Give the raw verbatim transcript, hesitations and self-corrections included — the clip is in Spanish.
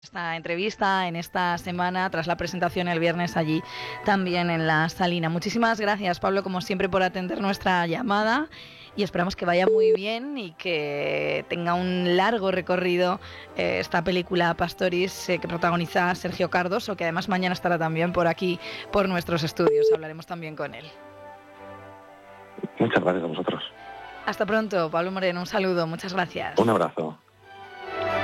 Esta entrevista en esta semana, tras la presentación el viernes allí también en La Salina. Muchísimas gracias, Pablo, como siempre, por atender nuestra llamada y esperamos que vaya muy bien y que tenga un largo recorrido eh, esta película Pastoris eh, que protagoniza Sergio Cardoso, que además mañana estará también por aquí, por nuestros estudios. Hablaremos también con él. Muchas gracias a vosotros. Hasta pronto, Pablo Moreno, un saludo, muchas gracias. Un abrazo.